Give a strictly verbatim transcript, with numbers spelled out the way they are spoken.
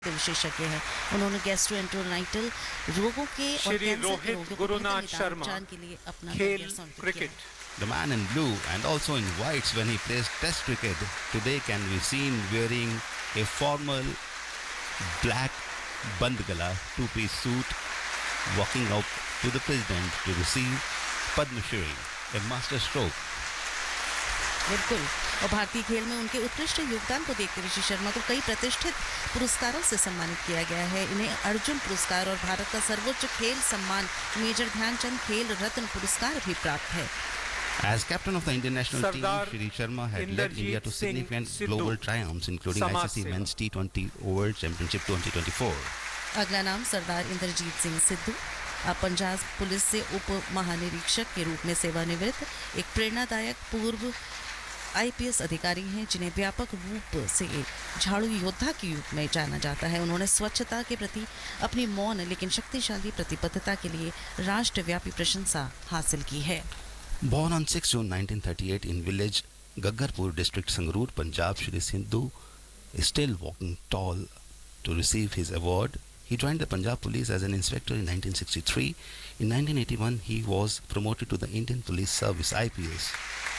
विशेषज्ञ हैं। उन्होंने गैस्ट्रोएंटेरोनाइटल रोगों के और श्री कैंसर के रोहित रोगों को गुरुनाथ बेहतर शर्मा, निदान के लिए अपना खेल करियर समर्पित क्रिकेट। किया। The man in blue and also in whites when he plays test cricket today can be seen wearing a formal black bandgala two-piece suit walking out to the president to receive Padma Shri, a master stroke. बिल्कुल। और भारतीय खेल में उनके उत्कृष्ट योगदान को देखते ऋषि शर्मा को कई प्रतिष्ठित पुरस्कारों से सम्मानित किया गया है। इन्हें अर्जुन पुरस्कार और भारत का सर्वोच्च खेल सम्मान मेजर ध्यानचंद खेल रत्न पुरस्कार भी प्राप्त है। As captain of the Indian national team, Sardar Shri Sharma had led Inderjeet India to Singh significant Sidhu, global triumphs, including I C C Samaj Men's T twenty Over Championship twenty twenty-four. अगला नाम सरदार इंद्रजीत सिंह सिद्धू, अब Punjab police से उप महानिरीक्षक के रूप में सेवानिवृत्त एक प्रेरणादायक पूर्व आईपीएस अधिकारी हैं जिन्हें व्यापक रूप से झाड़ू योद्धा के रूप में जाना जाता है। उन्होंने स्वच्छता के प्रति अपनी मौन लेकिन शक्तिशाली प्रतिबद्धता के लिए राष्ट्रव्यापी प्रशंसा हासिल की है। Born on sixth June nineteen thirty-eight in village Gaggarpur district Sangrur, Punjab, Shri Sindhu is still walking tall to receive his award. He joined the Punjab Police as an inspector in nineteen sixty-three. In nineteen eighty-one, he was promoted to the Indian Police Service I P S.